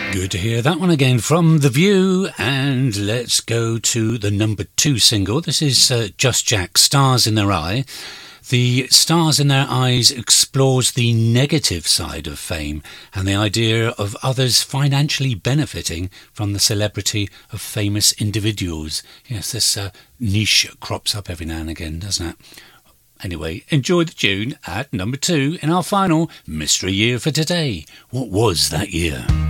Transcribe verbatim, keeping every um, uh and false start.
Good to hear that one again from The View, and let's go to the number two single. This is uh, Just Jack, Stars in Their Eye. The Stars in Their Eyes explores the negative side of fame and the idea of others financially benefiting from the celebrity of famous individuals. Yes, this uh, niche crops up every now and again, doesn't it? Anyway, enjoy the tune at number two in our final Mystery Year for today. What was that year?